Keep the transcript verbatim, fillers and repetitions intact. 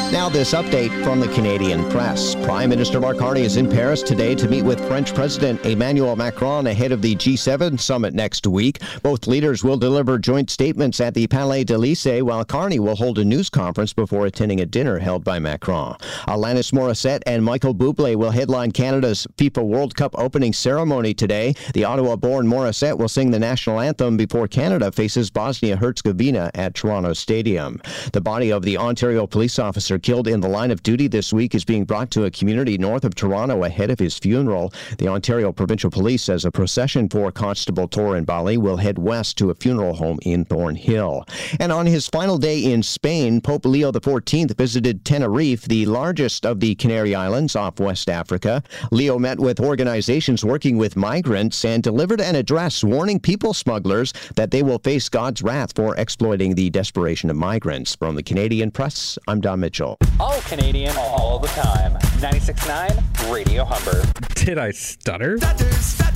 Now this update from the Canadian press. Prime Minister Mark Carney is in Paris today to meet with French President Emmanuel Macron ahead of the G seven summit next week. Both leaders will deliver joint statements at the Palais de l'Élysée, while Carney will hold a news conference before attending a dinner held by Macron. Alanis Morissette and Michael Bublé will headline Canada's FIFA World Cup opening ceremony today. The Ottawa-born Morissette will sing the national anthem before Canada faces Bosnia-Herzegovina at Toronto Stadium. The body of the Ontario police officer killed in the line of duty this week is being brought to a community north of Toronto ahead of his funeral. The Ontario Provincial Police says a procession for Constable Torin Bali will head west to a funeral home in Thornhill. And on his final day in Spain, Pope Leo the fourteenth visited Tenerife, the largest of the Canary Islands off West Africa. Leo met with organizations working with migrants and delivered an address warning people smugglers that they will face God's wrath for exploiting the desperation of migrants. From the Canadian Press, I'm Don Mitchell. All Canadian, all the time. ninety-six point nine Radio Humber. Did I stutter? Stutter, stutter.